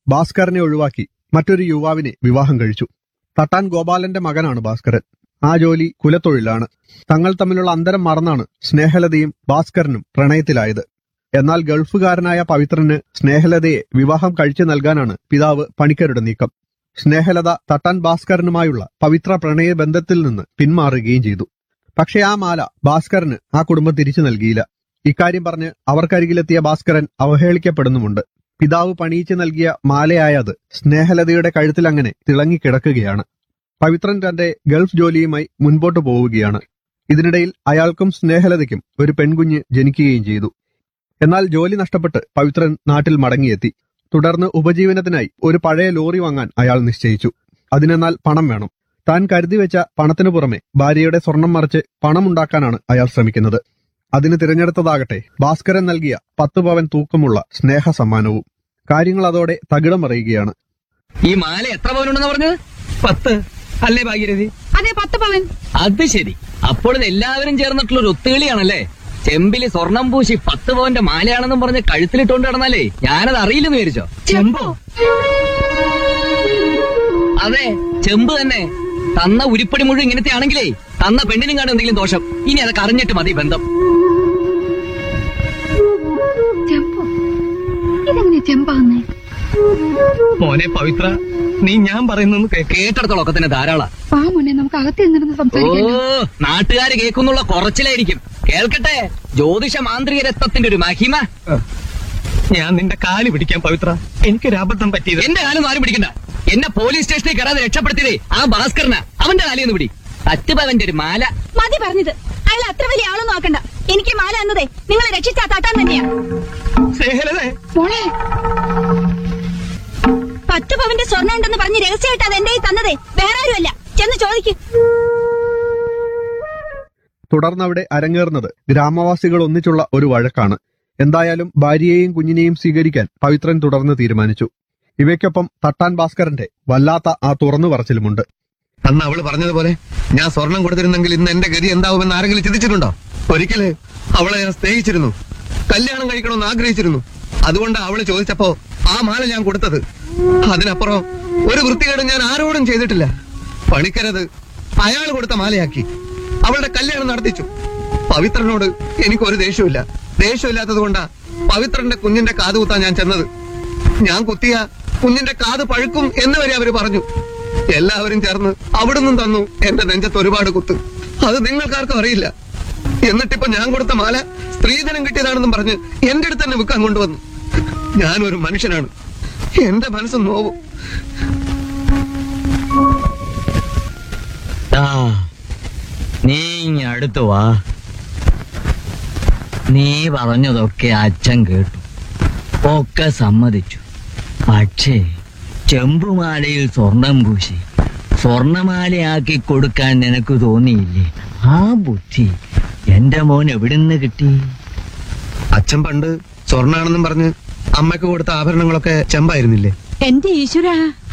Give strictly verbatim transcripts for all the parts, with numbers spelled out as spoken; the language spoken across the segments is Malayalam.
ഭാസ്കരനെ ഒഴിവാക്കി മറ്റൊരു യുവാവിനെ വിവാഹം കഴിച്ചു. തട്ടാൻ ഗോപാലന്റെ മകനാണ് ഭാസ്കരൻ. ആ ജോലി കുലത്തൊഴിലാണ്. തങ്ങൾ തമ്മിലുള്ള അന്തരം മറന്നാണ് സ്നേഹലതയും ഭാസ്കരനും പ്രണയത്തിലായത്. എന്നാൽ ഗൾഫുകാരനായ പവിത്രന് സ്നേഹലതയെ വിവാഹം കഴിച്ചു നൽകാനാണ് പിതാവ് പണിക്കരുടെ നീക്കം. സ്നേഹലത തട്ടാൻ ഭാസ്കരനുമായുള്ള പവിത്ര പ്രണയ ബന്ധത്തിൽ നിന്ന് പിന്മാറുകയും ചെയ്തു. പക്ഷെ ആ മാല ഭാസ്കരന് ആ കുടുംബം തിരിച്ചു നൽകിയില്ല. ഇക്കാര്യം പറഞ്ഞ് അവർക്കരികിലെത്തിയ ഭാസ്കരൻ അവഹേളിക്കപ്പെടുന്നുമുണ്ട്. പിതാവ് പണിയിച്ചു നൽകിയ മാലയായ അത് സ്നേഹലതയുടെ കഴുത്തിലങ്ങനെ തിളങ്ങിക്കിടക്കുകയാണ്. പവിത്രൻ തന്റെ ഗൾഫ് ജോലിയുമായി മുൻപോട്ട് പോവുകയാണ്. ഇതിനിടയിൽ അയാൾക്കും സ്നേഹലതയ്ക്കും ഒരു പെൺകുഞ്ഞ് ജനിക്കുകയും ചെയ്തു. എന്നാൽ ജോലി നഷ്ടപ്പെട്ട് പവിത്രൻ നാട്ടിൽ മടങ്ങിയെത്തി. തുടർന്ന് ഉപജീവനത്തിനായി ഒരു പഴയ ലോറി വാങ്ങാൻ അയാൾ നിശ്ചയിച്ചു. അതിനെന്നാൽ പണം വേണം. താൻ കരുതി വെച്ച പണത്തിനു പുറമെ ഭാര്യയുടെ സ്വർണം മറിച്ച് പണമുണ്ടാക്കാനാണ് അയാൾ ശ്രമിക്കുന്നത്. അതിന് തിരഞ്ഞെടുത്തതാകട്ടെ ഭാസ്കരൻ നൽകിയ പത്ത് പവൻ തൂക്കമുള്ള സ്നേഹ സമ്മാനവും. കാര്യങ്ങൾ അതോടെ തകിടം മറിയുകയാണ്. ഈ മാല എത്ര പവനുണ്ടെന്ന് പറഞ്ഞത്? പത്ത് അല്ലേ ഭാഗീരഥി? അതെ, പത്ത് പവൻ. അത് ശരി. അപ്പോൾ ഇത് എല്ലാവരും ചേർന്നിട്ടുള്ള ഒരു ഒത്തുകളിയാണല്ലേ? ചെമ്പില് സ്വർണം പൂശി പത്ത് പവന്റെ മാലയാണെന്നും പറഞ്ഞ് കഴുത്തിലിട്ടുകൊണ്ട് കിടന്നാലേ ഞാനത് അറിയില്ലെന്ന് വിചാരിച്ചോ? ചെമ്പോ? അതെ, ചെമ്പ് തന്നെ. തന്ന ഉരുപ്പടി മുഴുവൻ ഇങ്ങനത്തെ ആണെങ്കിലേ തന്ന പെണ്ണിനും കാണും എന്തെങ്കിലും ദോഷം. ഇനി അതൊക്കെ അറിഞ്ഞിട്ട് മതി ബന്ധം. ചെമ്പോ? ഇതെങ്ങനെ ചെമ്പാന്നേ? മോനെ പവിത്ര, നീ ഞാൻ പറയുന്നു കേട്ടിടത്തോളം ഒക്കെ തന്നെ ധാരാളം. പാ മോനെ, നമുക്ക് അകത്ത് നിന്നിരുന്ന് ഓ, സംസാരിക്കാം. നാട്ടുകാര് കേൾക്കുന്നുള്ള കുറച്ചിലായിരിക്കും. കേൾക്കട്ടെ, ജ്യോതിഷ മാന്ത്രിക രത്നത്തിന്റെ ഒരു മഹിമ. ഞാൻ നിന്റെ കാല് പിടിക്കാൻ പവിത്ര, എനിക്കൊരു അബദ്ധം പറ്റിയത്. എന്റെ കാലൊന്നും ആരും പിടിക്കണ്ട. എന്നെ പോലീസ് സ്റ്റേഷനിൽ കയറാതെ രക്ഷപ്പെടുത്തിയതേ ആ ഭാസ്കരനാ. അവന്റെ കാലിയൊന്ന് പിടി. പത്തുപവന്റെ ഒരു മാല. മതി പറഞ്ഞത്. അയാൾ അത്ര വലിയ ആളൊന്നും ആക്കണ്ട. എനിക്ക് മാല എന്നതേ നിങ്ങളെ രക്ഷിച്ചാ തട്ടാൻ തന്നെയാ. സ്നേഹലതേ, മോളെ, പത്ത് പവന്റെ സ്വർണ്ണം ഉണ്ടെന്ന് പറഞ്ഞ് രഹസ്യമായിട്ട് അത് എന്റെ കയ്യിൽ തന്നതേ വേറെ ആരുമല്ല. ചെന്ന് ചോദിക്കും. തുടർന്നവിടെ അരങ്ങേറുന്നത് ഗ്രാമവാസികൾ ഒന്നിച്ചുള്ള ഒരു വഴക്കാണ്. എന്തായാലും ഭാര്യയെയും കുഞ്ഞിനെയും സ്വീകരിക്കാൻ പവിത്രൻ തുടർന്ന് തീരുമാനിച്ചു. ഇവയ്ക്കൊപ്പം തട്ടാൻ ഭാസ്കരന്റെ വല്ലാത്ത ആ തുറന്നു പറച്ചിലുമുണ്ട്. അന്ന് അവള് പറഞ്ഞതുപോലെ ഞാൻ സ്വർണം കൊടുത്തിരുന്നെങ്കിൽ ഇന്ന് എന്റെ ഗതി എന്താവുമെന്ന് ആരെങ്കിലും ചിന്തിച്ചിട്ടുണ്ടോ? ഒരിക്കല് അവളെ ഞാൻ സ്നേഹിച്ചിരുന്നു, കല്യാണം കഴിക്കണമെന്ന് ആഗ്രഹിച്ചിരുന്നു. അതുകൊണ്ട് അവള് ചോദിച്ചപ്പോ ആ മാല ഞാൻ കൊടുത്തത്. അതിനപ്പുറം ഒരു വൃത്തികേടും ഞാൻ ആരോടും ചെയ്തിട്ടില്ല. പണിക്കരത് അയാൾ കൊടുത്ത മാലയാക്കി അവളുടെ കല്യാണം നടത്തിച്ചു. പവിത്രനോട് എനിക്കൊരു ദേഷ്യമില്ല. ദേഷ്യമില്ലാത്തത് കൊണ്ടാ പവിത്രന്റെ കുഞ്ഞിന്റെ കാത് കുത്താൻ ഞാൻ ചെന്നത്. ഞാൻ കുത്തിയ കുഞ്ഞിന്റെ കാത് പഴുക്കും എന്ന് വരെ അവര് പറഞ്ഞു. എല്ലാവരും ചേർന്ന് അവിടുന്നും തന്നു എന്റെ നെഞ്ചത്ത് ഒരുപാട് കുത്ത്. അത് നിങ്ങൾക്കാർക്കും അറിയില്ല. എന്നിട്ടിപ്പോ ഞാൻ കൊടുത്ത മാല സ്ത്രീധനം കിട്ടിയതാണെന്നും പറഞ്ഞ് എന്റെ അടുത്ത് തന്നെ വിൽക്കാൻ കൊണ്ടുവന്നു. ഞാനൊരു മനുഷ്യനാണ്, എന്റെ മനസ്സ് നോവും. നീ അടുത്തു വാ. നീ പറഞ്ഞതൊക്കെ അച്ഛൻ കേട്ടു, ഒക്കെ സമ്മതിച്ചു. പക്ഷേ ചെമ്പുമാലയിൽ സ്വർണം പൂശി സ്വർണമാലയാക്കി കൊടുക്കാൻ നിനക്ക് തോന്നിയില്ലേ? ആ ബുദ്ധി എന്റെ മോൻ എവിടുന്ന് കിട്ടി? അച്ഛൻ പണ്ട് സ്വർണ്ണാണെന്നും പറഞ്ഞ് അമ്മയ്ക്ക് കൊടുത്ത ആഭരണങ്ങളൊക്കെ ചെമ്പായിരുന്നില്ലേ? എന്റെ ഈശ്വര.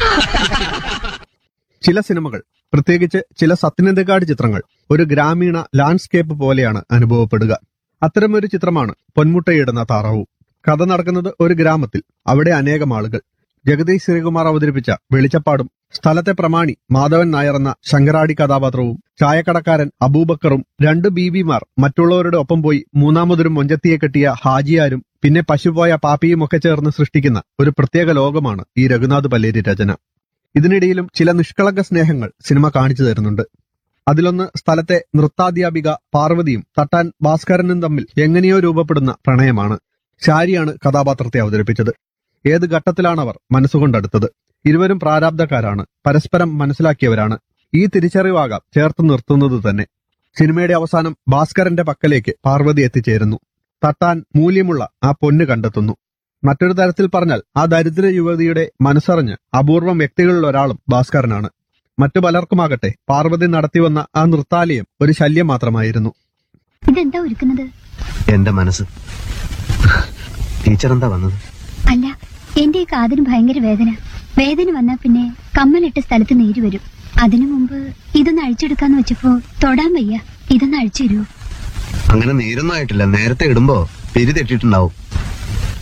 ചില സിനിമകൾ, പ്രത്യേകിച്ച് ചില സത്യനന്ദിക്കാട് ചിത്രങ്ങൾ ഒരു ഗ്രാമീണ ലാൻഡ്സ്കേപ്പ് പോലെയാണ് അനുഭവപ്പെടുക. അത്തരമൊരു ചിത്രമാണ് പൊന്മുട്ടയിടുന്ന താറാവു. കഥ നടക്കുന്നത് ഒരു ഗ്രാമത്തിൽ. അവിടെ അനേകം ആളുകൾ. ജഗദീഷ് ശ്രീകുമാർ അവതരിപ്പിച്ച വെളിച്ചപ്പാടും സ്ഥലത്തെ പ്രമാണി മാധവൻ നായർ എന്ന ശങ്കരാടി കഥാപാത്രവും ചായക്കടക്കാരൻ അബൂബക്കറും രണ്ട് ബീബിമാർ മറ്റുള്ളവരുടെ ഒപ്പം പോയി മൂന്നാമതൊരു മൊഞ്ചത്തിയെ കെട്ടിയ ഹാജിയാരും പിന്നെ പശുപോയ പാപ്പിയും ഒക്കെ ചേർന്ന് സൃഷ്ടിക്കുന്ന ഒരു പ്രത്യേക ലോകമാണ് ഈ രഘുനാഥ് പല്ലേരി രചന. ഇതിനിടയിലും ചില നിഷ്കളങ്ക സ്നേഹങ്ങൾ സിനിമ കാണിച്ചു തരുന്നുണ്ട്. അതിലൊന്ന് സ്ഥലത്തെ നൃത്താധ്യാപിക പാർവതിയും തട്ടാൻ ഭാസ്കരനും തമ്മിൽ എങ്ങനെയോ രൂപപ്പെടുന്ന പ്രണയമാണ്. ശാരിയാണ് കഥാപാത്രത്തെ അവതരിപ്പിച്ചത്. ഏത് ഘട്ടത്തിലാണവർ മനസ്സുകൊണ്ടടുത്തത്? ഇരുവരും പ്രാരാബ്ധക്കാരാണ്, പരസ്പരം മനസ്സിലാക്കിയവരാണ്. ഈ തിരിച്ചറിവാകാം ചേർത്ത് നിർത്തുന്നത് തന്നെ. സിനിമയുടെ അവസാനം ഭാസ്കരന്റെ പക്കലേക്ക് പാർവതി എത്തിച്ചേരുന്നു. തട്ടാൻ മൂല്യമുള്ള ആ പൊന്ന് കണ്ടെത്തുന്നു. മറ്റൊരു തരത്തിൽ പറഞ്ഞാൽ ആ ദരിദ്ര യുവതിയുടെ മനസ്സറിഞ്ഞ് അപൂർവം വ്യക്തികളിൽ ഒരാളും ഭാസ്കരനാണ്. മറ്റു പലർക്കുമാകട്ടെ പാർവതി നടത്തിവന്ന ആ നൃത്താലയം ഒരു ശല്യം മാത്രമായിരുന്നു. ഇതെന്താ ഒരുക്കുന്നത്? എന്റെ മനസ്സ്. ടീച്ചർ എന്താ വന്നത്? അല്ല, എന്റെ ഈ കാതിന് ഭയങ്കര വേദന. വേദന വന്നാ പിന്നെ കമ്മലിട്ട സ്ഥലത്ത് നീര് വരും. അതിനു മുമ്പ് ഇതൊന്ന് അഴിച്ചെടുക്കാന്ന് വെച്ചപ്പോ തൊടാൻ വയ്യ. ഇതൊന്ന് അഴിച്ചു തരുമോ? അങ്ങനെ നീരൊന്നും ആയിട്ടില്ല. നേരത്തെ ഇടുമ്പോ പിരി തെറ്റിട്ടുണ്ടാവും.